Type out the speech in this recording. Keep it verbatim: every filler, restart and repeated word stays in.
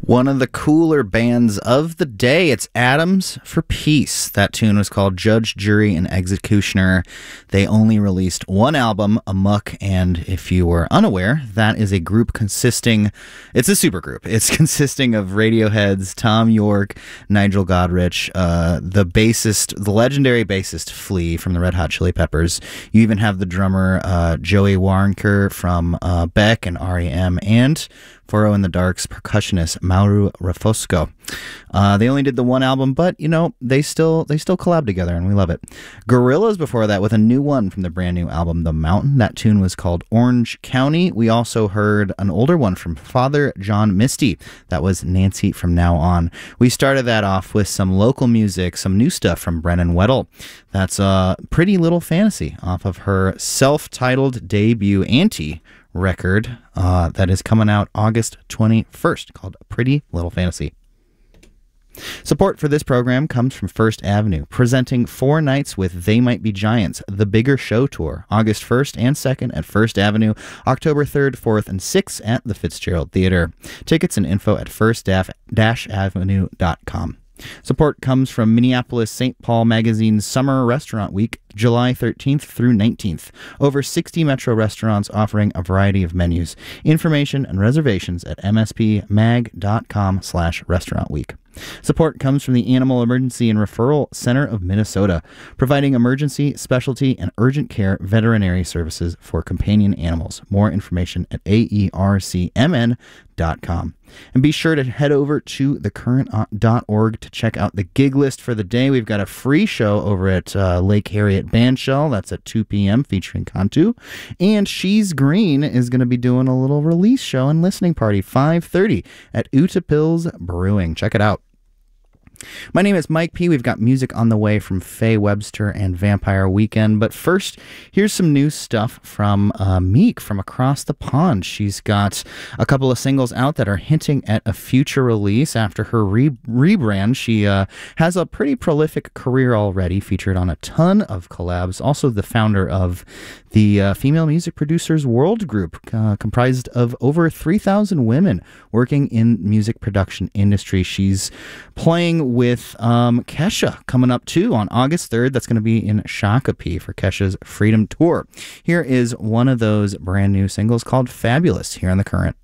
One of the cooler bands of the day, it's Atoms for Peace. That tune was called Judge, Jury, and Executioner. They only released one album, Amok, and if you were unaware, that is a group consisting, it's a supergroup. It's consisting of Radiohead's Tom York, Nigel Godrich, uh, the bassist, the legendary bassist Flea from the Red Hot Chili Peppers. You even have the drummer uh, Joey Waronker from uh, Beck and R E M, and Furrow in the Dark's percussionist Mauro Rafosco. Uh, they only did the one album, but you know they still they still collab together, and we love it. Gorillaz before that with a new one from the brand new album The Mountain. That tune was called Orange County. We also heard an older one from Father John Misty. That was Nancy From Now On. We started that off with some local music, some new stuff from Brennan Weddle. That's a uh, Pretty Little Fantasy off of her self-titled debut Auntie record uh, that is coming out August twenty-first, called Pretty Little Fantasy. Support for this program comes from First Avenue, presenting four nights with They Might Be Giants, the Bigger Show Tour, August first and second at First Avenue, October third, fourth, and sixth at the Fitzgerald Theater. Tickets and info at first avenue dot com. Support comes from Minneapolis Saint Paul Magazine's Summer Restaurant Week, July thirteenth through nineteenth. Over sixty Metro restaurants offering a variety of menus. Information and reservations at mspmag.com slash restaurant week. Support comes from the Animal Emergency and Referral Center of Minnesota, providing emergency, specialty, and urgent care veterinary services for companion animals. More information at A E R C M N dot com. And be sure to head over to the current dot org to check out the gig list for the day. We've got a free show over at uh, Lake Harriet Bandshell. That's at two p.m. featuring Cantu. And She's Green is going to be doing a little release show and listening party, five thirty at Utapils Brewing. Check it out. My name is Mike P. We've got music on the way from Faye Webster and Vampire Weekend. But first, here's some new stuff from uh, Meek from across the pond. She's got a couple of singles out that are hinting at a future release after her re- rebrand. She uh, has a pretty prolific career already, featured on a ton of collabs. Also the founder of the uh, Female Music Producers World Group, uh, comprised of over three thousand women working in music production industry. She's playing with um, Kesha coming up too on August third. That's going to be in Shakopee for Kesha's Freedom Tour. Here is one of those brand new singles called Fabulous here on The Current.